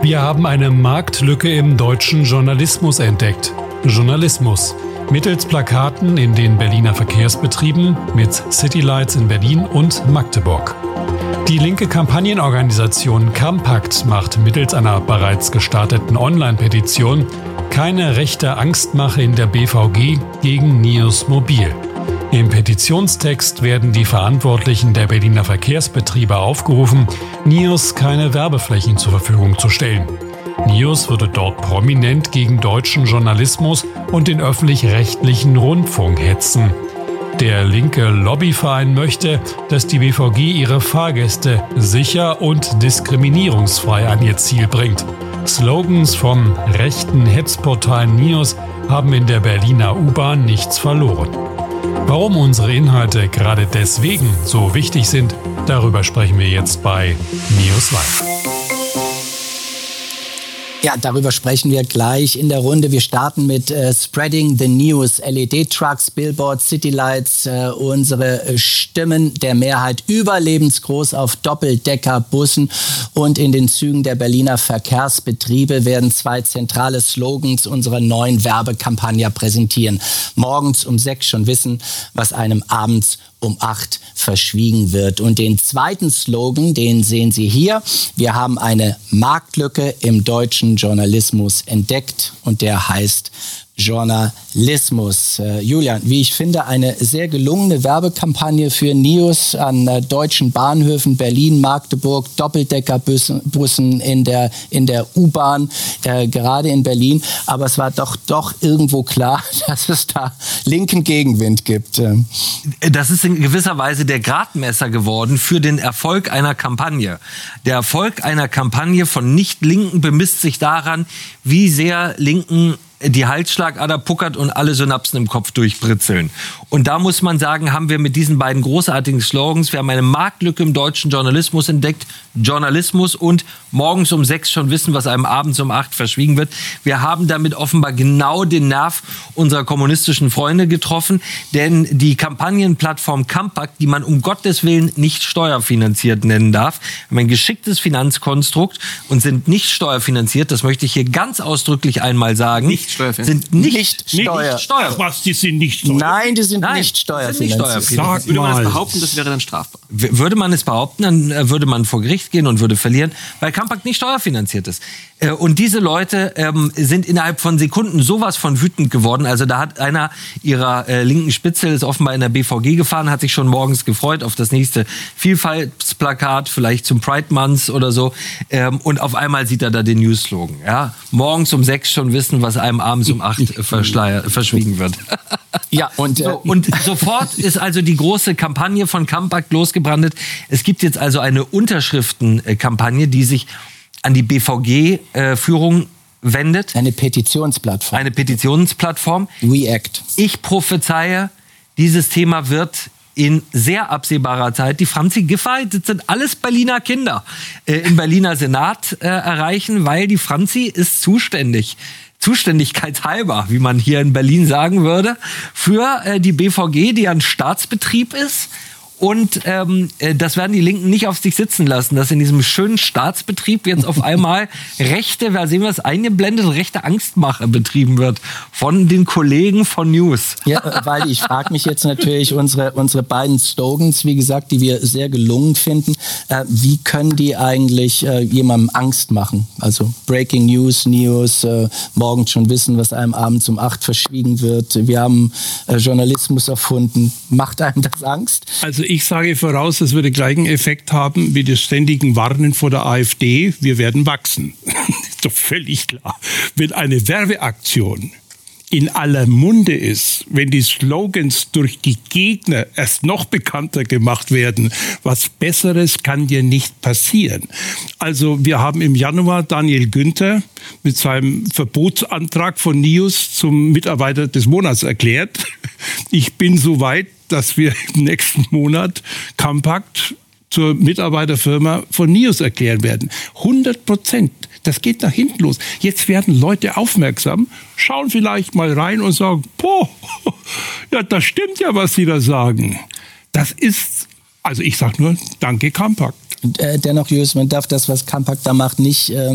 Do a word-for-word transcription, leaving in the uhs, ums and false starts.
Wir haben eine Marktlücke im deutschen Journalismus entdeckt. Journalismus. Mittels Plakaten in den Berliner Verkehrsbetrieben mit Citylights in Berlin und Magdeburg. Die linke Kampagnenorganisation Campact macht mittels einer bereits gestarteten Online-Petition keine rechte Angstmache in der B V G gegen Nios Mobil. Im Petitionstext werden die Verantwortlichen der Berliner Verkehrsbetriebe aufgerufen, Nios keine Werbeflächen zur Verfügung zu stellen. Nios würde dort prominent gegen deutschen Journalismus und den öffentlich-rechtlichen Rundfunk hetzen. Der linke Lobbyverein möchte, dass die B V G ihre Fahrgäste sicher und diskriminierungsfrei an ihr Ziel bringt. Slogans vom rechten Hetzportal Nios haben in der Berliner U-Bahn nichts verloren. Warum unsere Inhalte gerade deswegen so wichtig sind, darüber sprechen wir jetzt bei Nios Live. Ja, darüber sprechen wir gleich in der Runde. Wir starten mit äh, Spreading the News, L E D-Trucks, Billboards, Citylights, äh, unsere Stimmen der Mehrheit überlebensgroß auf Doppeldeckerbussen und in den Zügen der Berliner Verkehrsbetriebe werden zwei zentrale Slogans unserer neuen Werbekampagne präsentieren. Morgens um sechs schon wissen, was einem abends um acht verschwiegen wird. Und den zweiten Slogan, den sehen Sie hier. Wir haben eine Marktlücke im deutschen Journalismus entdeckt und der heißt Journalismus. Äh, Julian, wie ich finde, eine sehr gelungene Werbekampagne für Nios an äh, deutschen Bahnhöfen, Berlin, Magdeburg, Doppeldeckerbussen in der, in der U-Bahn, äh, gerade in Berlin. Aber es war doch, doch irgendwo klar, dass es da linken Gegenwind gibt. Das ist in gewisser Weise der Gradmesser geworden für den Erfolg einer Kampagne. Der Erfolg einer Kampagne von Nicht-Linken bemisst sich daran, wie sehr Linken die Halsschlagader puckert und alle Synapsen im Kopf durchbritzeln. Und da muss man sagen, haben wir mit diesen beiden großartigen Slogans, wir haben eine Marktlücke im deutschen Journalismus entdeckt, Journalismus und morgens um sechs schon wissen, was einem abends um acht verschwiegen wird. Wir haben damit offenbar genau den Nerv unserer kommunistischen Freunde getroffen, denn die Kampagnenplattform Campact, die man um Gottes Willen nicht steuerfinanziert nennen darf, haben ein geschicktes Finanzkonstrukt und sind nicht steuerfinanziert, das möchte ich hier ganz ausdrücklich einmal sagen. Nicht sind nicht, nicht Steuer. Nicht Steuer. Was, die sind nicht Steuer? Nein, die sind Nein, nicht steuerfinanziert. Sag würde man das behaupten, das wäre dann strafbar? W- Würde man es behaupten, dann würde man vor Gericht gehen und würde verlieren, weil Campact nicht steuerfinanziert ist. Und diese Leute ähm, sind innerhalb von Sekunden sowas von wütend geworden. Also da hat einer ihrer äh, linken Spitzel, ist offenbar in der B V G gefahren, hat sich schon morgens gefreut auf das nächste Vielfaltsplakat, vielleicht zum Pride Month oder so. Ähm, und auf einmal sieht er da den News-Slogan. Ja? Morgens um sechs schon wissen, was einem abends um acht verschwiegen wird. Ja, und, äh, so, und sofort ist also die große Kampagne von Campact losgebrandet. Es gibt jetzt also eine Unterschriftenkampagne, die sich an die B V G-Führung wendet. eine Petitionsplattform. Eine Petitionsplattform. React. Ich prophezeie, dieses Thema wird in sehr absehbarer Zeit die Franzi Giffey, das sind alles Berliner Kinder, äh, im Berliner Senat äh, erreichen, weil die Franzi ist zuständig. Zuständigkeitshalber, wie man hier in Berlin sagen würde, für äh, die B V G, die ein Staatsbetrieb ist. Und ähm, das werden die Linken nicht auf sich sitzen lassen, dass in diesem schönen Staatsbetrieb jetzt auf einmal rechte, da sehen wir es eingeblendet, rechte Angstmache betrieben wird von den Kollegen von News. Ja, weil ich frage mich jetzt natürlich, unsere, unsere beiden Slogans, wie gesagt, die wir sehr gelungen finden, äh, wie können die eigentlich äh, jemandem Angst machen? Also Breaking News, News, äh, morgens schon wissen, was einem abends um acht verschwiegen wird. Wir haben äh, Journalismus erfunden. Macht einem das Angst? Also ich sage voraus, es würde gleichen Effekt haben wie das ständigen Warnen vor der AfD. Wir werden wachsen. Ist doch völlig klar. Wenn eine Werbeaktion in aller Munde ist, wenn die Slogans durch die Gegner erst noch bekannter gemacht werden, was Besseres kann dir nicht passieren. Also wir haben im Januar Daniel Günther mit seinem Verbotsantrag von Nios zum Mitarbeiter des Monats erklärt. Ich bin so weit, dass wir im nächsten Monat Campact zur Mitarbeiterfirma von Nios erklären werden. hundert Prozent. Das geht nach hinten los. Jetzt werden Leute aufmerksam, schauen vielleicht mal rein und sagen, boah, ja, das stimmt ja, was Sie da sagen. Das ist, also ich sage nur, danke Campact. Dennoch, Julius, man darf das, was Campact da macht, nicht